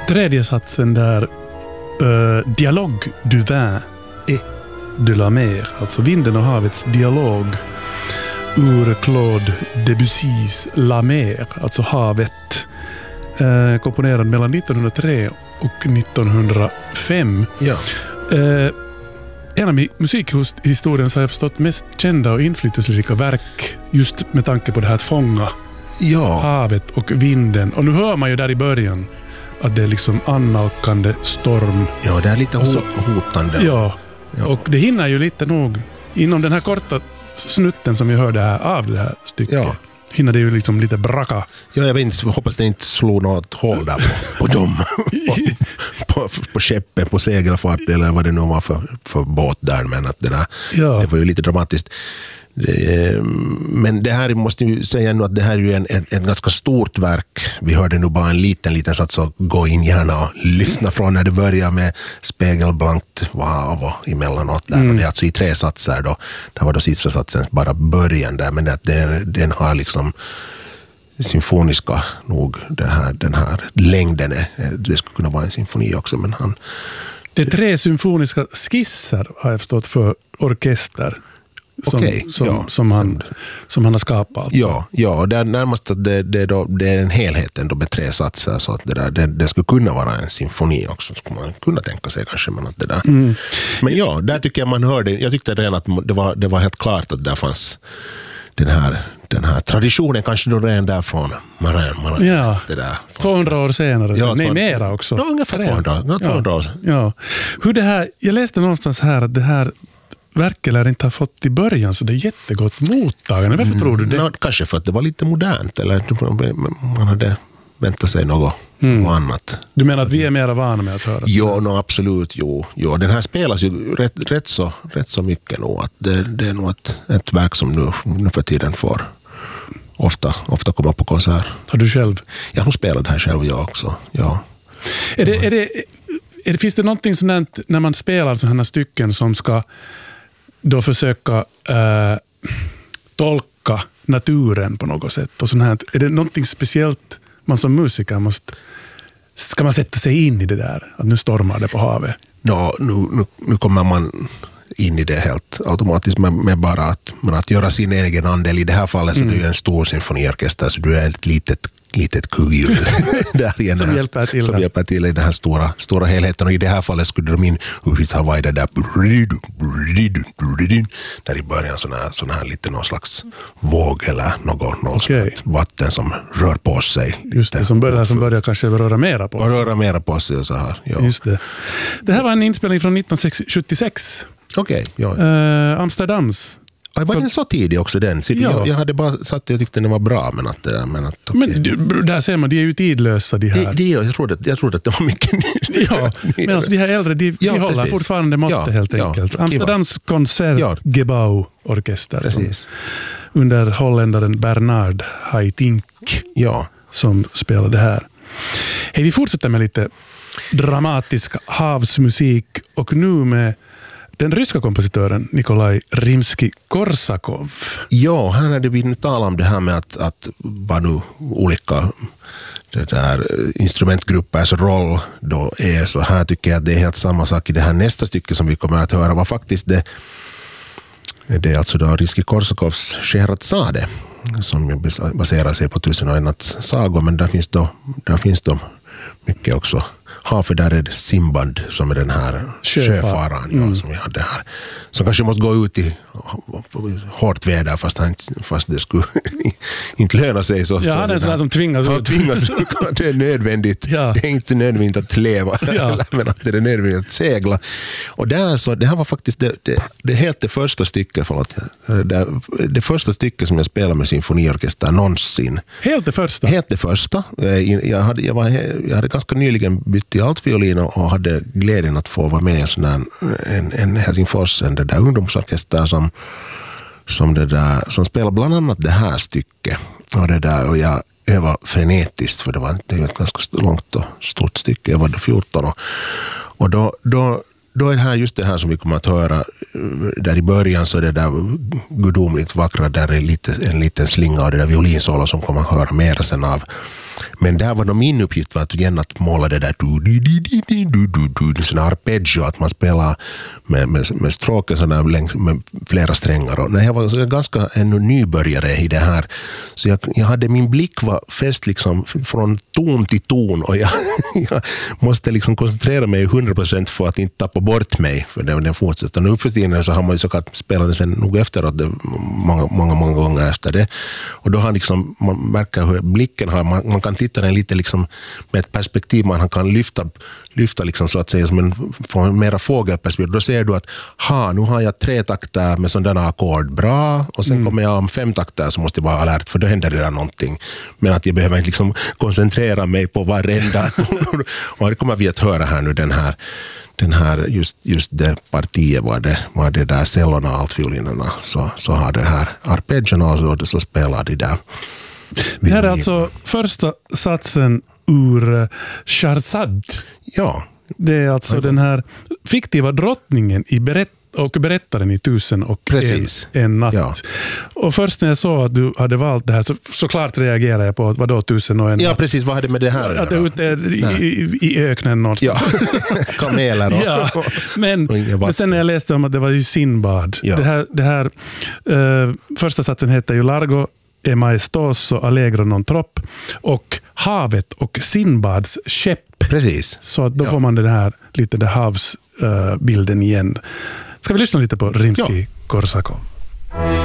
tredje satsen där dialogue du vin et de la mer, alltså vinden och havets dialog ur Claude Debussys La Mer, alltså havet, komponerad mellan 1903 och 1905. Ja. En av musikhistorien så har jag förstått mest kända och inflytelserika verk just med tanke på det här att fånga havet och vinden. Och nu hör man ju där i början att det är liksom annalkande storm. Ja, det är lite hotande. Ja, och det hinner ju lite nog inom den här korta snutten som vi hörde här av det här stycket. Ja. Hinner det ju liksom lite braka. Ja, jag vet inte, hoppas det inte slår något hål där på dem. på skeppet, på segelfart eller vad det nu var för båt där. Men att det var ju lite dramatiskt. Men det här måste ju säga nu att det här är ju ett ganska stort verk. Vi hörde nu bara en liten sats, så gå in gärna och lyssna från när det börjar med spegelblankt vav och emellanåt där. Och det är alltså i 3 satser då. Det var då sista satsen bara början där, men att den har liksom symfoniska nog den här längden. Det skulle kunna vara en symfoni också, men det är 3 symfoniska skisser har jag förstått för orkester. Som han har skapat. Alltså. Ja, det är närmast att det är en helhet ändå med 3 satser, så att det skulle kunna vara en symfoni också, skulle man kunna tänka sig kanske, men att det där. Men ja, där tycker jag man hörde, jag tyckte redan att det var helt klart att där fanns den här traditionen kanske då redan där från Marin. Ja, det där. 200 år senare. Ja, nej, mera också. Ja, ungefär 200 år. Ja. Hur det här, jag läste någonstans här att det här verket lär inte ha fått i början, så det är jättegott mottagande. Varför tror du det? Kanske för att det var lite modernt, eller man hade väntat sig något annat. Du menar att vi är mer vana med att höra? Jo, absolut. Jo. Den här spelas ju rätt så mycket nog. Att det är nog ett verk som nu för tiden får ofta komma på konsert. Har du själv? Jag har spelat här själv, jag också. Ja. Finns det någonting sådant när man spelar sådana stycken som ska då försöka tolka naturen på något sätt och sånt här? Är det någonting speciellt man som musiker ska man sätta sig in i det där, att nu stormar det på havet? Ja, nu kommer man in i det helt automatiskt med bara att göra sin egen andel. I det här fallet så är det en stor symfoniorkester, så du är ett litet kugghjul där igen som hjälper till i den här stora helheten. Och i det här fallet skulle de in och det där i början sån här lite någon slags våg eller något vatten som rör på sig. Just det, som börjar kanske röra mera på sig. Och röra mera på sig och så här. Ja. Just det. Det här var en inspelning från 1976. Okej. Amsterdams. Var den så tidig också den? Jag hade bara satt, jag tyckte den var bra, men där ser man, de är ju tidlösa de här. Jag trodde att det var mycket nytt. Ja, men alltså de här äldre, de håller fortfarande måttet helt enkelt. Amsterdams Concertgebouw-orkester. Precis. Under holländaren Bernard Haitink som spelade här. Hej, vi fortsätter med lite dramatisk havsmusik och nu med den ryska kompositören Nikolaj Rimsky-Korsakov. Ja, här hade vi nu talat om det här med att vad nu olika instrumentgruppers roll då är, så här tycker jag att det är helt samma sak i det här nästa stycke som vi kommer att höra var faktiskt det är alltså då Rimsky-Korsakovs Scheherazade som baserar sig på 1001 sagor, men där finns då mycket också. För där är Simbad som är den här sjöfararen som vi hade här. Som kanske måste gå ut i hårt väder fast det skulle inte löna sig. Så det är sådär som tvingas ut. Det är nödvändigt. Ja. Det är inte nödvändigt att leva, men att det är nödvändigt att segla. Och det här var faktiskt det helt det första stycket, det första stycket som jag spelade med symfoniorkester någonsin. Helt det första? Helt det första. Jag hade ganska nyligen bytt till altviolin och hade glädjen att få vara med i en Helsingfors, en ungdomsorkester som spelar bland annat det här stycket. Och jag övade frenetiskt, för det var ett ganska långt och stort stycke. Jag var 14 och då är det här just det här som vi kommer att höra där i början, så det där gudomligt vackra, där är en liten slinga och det där violinsolo som kommer att höra mer sen av. Men där var nog min uppgift var att igen att måla det där sådana arpeggio, att man spelar med stråken sådana med flera strängar. Och när jag var ganska ännu nybörjare i det här, så jag hade min blick var fäst liksom från ton till ton, och jag måste liksom koncentrera mig 100% för att inte tappa bort mig för den fortsätter. Nu för tiden så har man ju så att spela den sen nog efteråt, många gånger efter det. Och då har liksom, man märker hur blicken har, man kan titta den lite liksom med ett perspektiv, man kan lyfta liksom så att säga som en mera fågelperspektiv. Då ser du att nu har jag 3 takter med sådana ackord, bra, och sen kommer jag om 5 takter så måste jag vara alert, för då händer det där någonting. Men att jag behöver inte liksom koncentrera mig på varenda och det kommer vi att höra här nu, den här just det partiet var det där cellorna, altviolinerna, så har det här arpeggiorna och så spelar det där. Det här är alltså första satsen ur Scheherazade. Ja. Det är alltså den här fiktiva drottningen och berättaren i 1001 natt. Ja. Och först när jag såg att du hade valt det här, så såklart reagerade jag på vad då 1001 natt. Ja, precis. Vad hade med det här? Att det är ute i öknen någonstans. Ja, kameler. Ja. Men sen när jag läste om att det var ju Sinbad. Ja. Det här första satsen heter ju Largo e maestoso allegro non trop, och havet och Sinbads skepp. Precis. Så då får man den här lite det havsbilden igen. Ska vi lyssna lite på Rimskij-Korsakov?